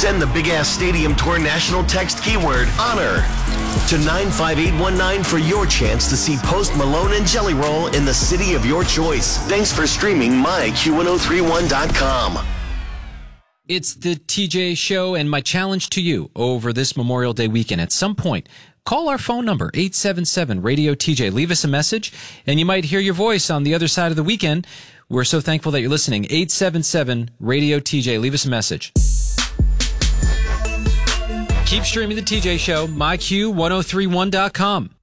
Send the Big Ass Stadium Tour national text keyword HONOR to 95819 for your chance to see Post Malone and Jelly Roll in the city of your choice. Thanks for streaming myQ1031.com. It's the TJ Show, and my challenge to you over this Memorial Day weekend, at some point, call our phone number, 877-RADIO-TJ. Leave us a message, and you might hear your voice on the other side of the weekend. We're so thankful that you're listening. 877-RADIO-TJ. Leave us a message. Keep streaming the TJ Show, myQ1031.com.